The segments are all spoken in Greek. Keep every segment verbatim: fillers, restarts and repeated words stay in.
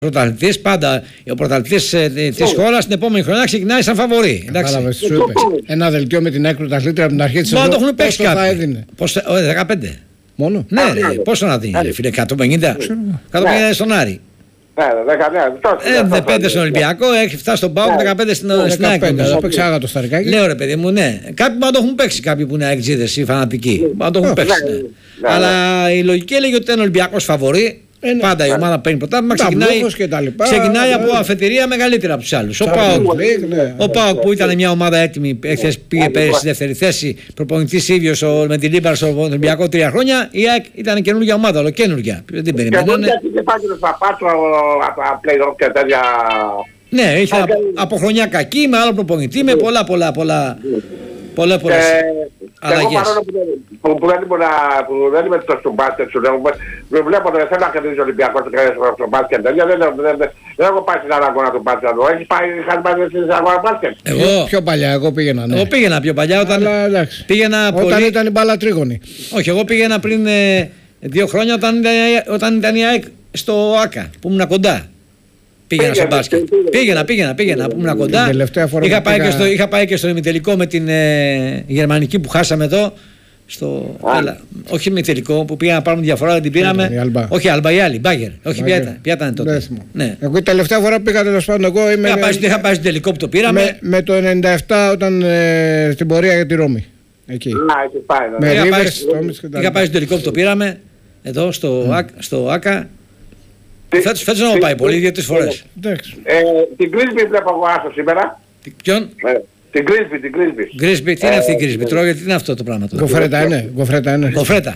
Πρωταθλητής, πάντα ο πρωταθλητής της χώρας την επόμενη χρονιά ξεκινάει σαν φαβορί. Κατάλαβες τι σου είπε. Ένα δελτίο με την ΑΕΚ πρωταθλήτρια από την αρχή της σεζόν. Μα το έχουν παίξει θα κάποιοι. έδινε. Πώς, όχι, δεκαπέντε. Μόνο. Ναι, ρε, πόσο να δίνει, ρε, φίλε, εκατόν πενήντα. εκατόν πενήντα στον Άρη. Ε, πέντε στον Ολυμπιακό, έχει φτάσει στον ΠΑΟΚ, δεκαπέντε στην ΑΕΚ. Δεν παίξει άγατο στα ρικάκια. Λέω ρε παιδί μου, ναι. Κάποιοι μα το έχουν παίξει, κάποιοι που είναι αεξίδες ή φανατικοί. Μα το έχουν παίξει. Αλλά η λογική έλεγε ότι ήταν ο Ολυμπιακός φαβορί. Ε, ναι. Πάντα η ομάδα παίρνει πρωτάθλημα, ξεκινάει, ξεκινάει από αφετηρία μεγαλύτερα από τους άλλους. Ο ΠΑΟΚ, ναι, ο ΠΑΟΚ που ήταν μια ομάδα έτοιμη, πήγε πέρυσι στη δεύτερη θέση, προπονητής ίδιος με την Λίμπαρ στο Ολυμπιακό τρία χρόνια. Η ΑΕΚ ήταν καινούργια ομάδα, ολοκένουργια. Δεν την περιμένανε. Ναι, είχε από χρονιά κακή, με άλλο προπονητή, με πολλά πολλά πολλά. Πολλές πολλές αλλαγές. Εγώ που δεν είμαι στο μπάσκετ σου, δεν βλέπω ότι θέλω να κερδίσει ο Ολυμπιακός στο μπάσκετ. Δεν έχω πάει στην αγώνα του μπάσκετ. Έχεις πάει, είχαν πάει στην αγώνα μπάσκετ. Εγώ πιο παλιά, εγώ πήγαινα. Εγώ πήγαινα πιο παλιά όταν όταν ήταν η μπάλα τρίγωνη. Όχι, εγώ πήγαινα πριν δύο χρόνια όταν ήταν η ΑΕΚ στο ΆΚΑ που ήμουν κοντά. Πήγαινα στο μπάσκετ. Πήγαινα, πήγαινα, πήγαινα. Που ήμουν κοντά. Είχα πάει, πήγα... και στο, είχα πάει και στο ημιτελικό με την ε, γερμανική που χάσαμε εδώ. Στο, έλα, όχι ημιτελικό που πήγαμε να πάρουμε διαφορά, δεν την πήραμε. Όχι, Αλμπα, η άλλη, Μπάγκερ. Όχι, ποια ήταν τότε. Ναι. Εγώ η τελευταία φορά που πήγα τέλος πάντων εγώ είμαι. Είχα πάει, είχα πάει στο τελικό που το πήραμε. Με, με το ενενήντα επτά όταν ε, στην πορεία για τη Ρώμη. Εκεί. Να, είχα, πάει, είχα πάει στο τελικό που το πήραμε εδώ στο ΆΚΑ. Φέτος, φέτος να μου πάει πολύ, δύο-τρεις φορές. Ε, την Κρίσπη βλέπω εγώ άσο σήμερα. Ποιον? Ε, την Κρίσπη, την Κρίσπη. Κρίσπη, τι είναι αυτή η Κρίσπη, τρώγε, τι είναι αυτό το πράγμα τώρα. Γοφρέτα είναι, γοφρέτα είναι. Γοφρέτα.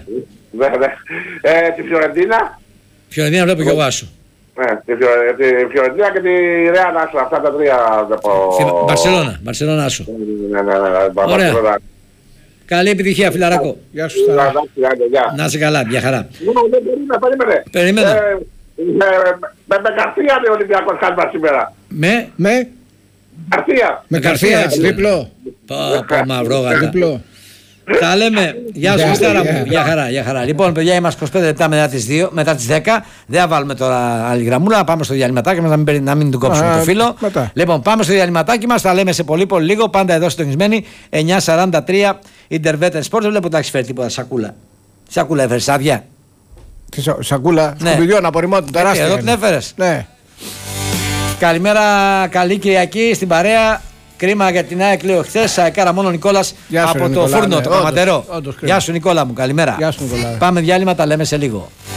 Ε, τη Φιωρεντίνα. Φιωρεντίνα βλέπω και εγώ άσο. Ναι, τη Φιωρεντίνα και τη Ρεάλ άσο, αυτά τα τρία βλέπω. Μπαρσελόνα, Μπαρσελόνα άσο. Ναι, ναι, ναι, ωραία. Καλή επιτυχία, φιλαράκο. Γεια σου, να είσαι καλά, μια χαρά. Περίμενε, περίμενε. Με, με, με Καρθία είναι ο Ολυμπιακός χάσμα σήμερα. Με? Με? Καρθία. Με Καρθία, έτσι, δίπλο. Πω, πω, μαυρόγατα. Δίπλο. Τα λέμε. Γεια σου, Χριστάρα μου. Γεια χαρά, γεια χαρά. Λοιπόν, παιδιά, είμαστε είκοσι πέντε λεπτά μετά τις δύο, μετά τις δέκα. Δεν θα βάλουμε τώρα άλλη γραμμούλα. Πάμε στο διαλυματάκι μας, να μην, να μην του κόψουμε το φίλο. Λοιπόν, πάμε στο διαλυματάκι μας. Τα λέμε σε πολύ πολύ λίγο. Πάντα εδώ συντονισμένοι. εννιά σαράντα τρία Intervetten Sports. Δεν βλέπω ότι έχει φέρει τίποτα σακούλα. Σακούλα έφερε, άδεια. Σακούλα, ναι. Σκουπιδιών, απορριμμάτων, τεράστια. Εδώ την έφερες. Ναι. Καλημέρα, καλή Κυριακή στην παρέα. Κρίμα για την ΑΕΚ, λέω χθες. Αεκάρα μόνο ο Νικόλας από το Νικολά, φούρνο, ναι, το Κομματερό. Γεια σου Νικόλα μου, καλημέρα. Γεια σου, Νικολά. Πάμε διάλειμμα, τα λέμε σε λίγο.